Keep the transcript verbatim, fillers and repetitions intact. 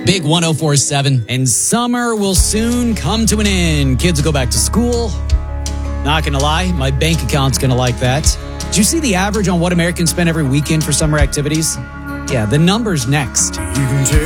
Big one oh four point seven. And summer will soon come to an end. Kids will go back to school. Not going to lie, my bank account's going to like that. Do you see the average on what Americans spend every weekend for summer activities? Yeah, the number's next. You can tell